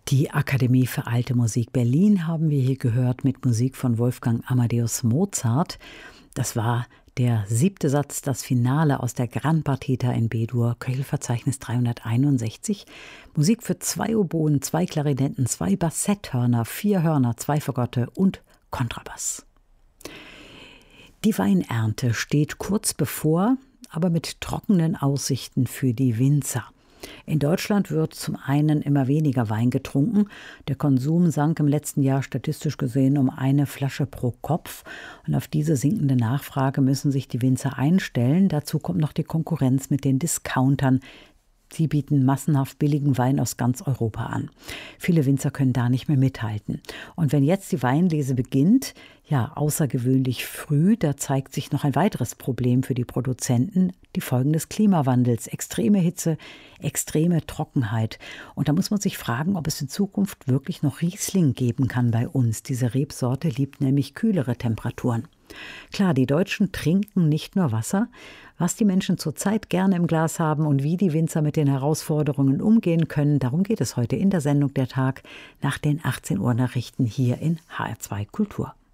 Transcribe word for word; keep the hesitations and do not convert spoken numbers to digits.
Die Akademie für Alte Musik Berlin haben wir hier gehört mit Musik von Wolfgang Amadeus Mozart. Das war der siebte Satz, das Finale aus der Gran Partita in B-Dur, Köchelverzeichnis dreihunderteinundsechzig. Musik für zwei Oboen, zwei Klarinetten, zwei Bassetthörner, vier Hörner, zwei Fagotto und Kontrabass. Die Weinernte steht kurz bevor, aber mit trockenen Aussichten für die Winzer. In Deutschland wird zum einen immer weniger Wein getrunken. Der Konsum sank im letzten Jahr statistisch gesehen um eine Flasche pro Kopf. Und auf diese sinkende Nachfrage müssen sich die Winzer einstellen. Dazu kommt noch die Konkurrenz mit den Discountern. Sie bieten massenhaft billigen Wein aus ganz Europa an. Viele Winzer können da nicht mehr mithalten. Und wenn jetzt die Weinlese beginnt, ja, außergewöhnlich früh, da zeigt sich noch ein weiteres Problem für die Produzenten, die Folgen des Klimawandels, extreme Hitze, extreme Trockenheit. Und da muss man sich fragen, ob es in Zukunft wirklich noch Riesling geben kann bei uns. Diese Rebsorte liebt nämlich kühlere Temperaturen. Klar, die Deutschen trinken nicht nur Wasser. Was die Menschen zurzeit gerne im Glas haben und wie die Winzer mit den Herausforderungen umgehen können, darum geht es heute in der Sendung Der Tag nach den achtzehn Uhr Nachrichten hier in H R zwei Kultur.